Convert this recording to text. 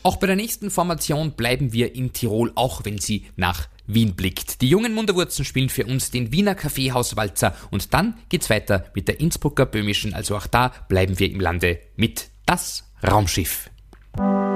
Auch bei der nächsten Formation bleiben wir in Tirol, auch wenn sie nach Wien blickt. Die jungen Munterwurzen spielen für uns den Wiener Kaffeehauswalzer und dann geht's weiter mit der Innsbrucker Böhmischen, also auch da bleiben wir im Lande mit Das Raumschiff.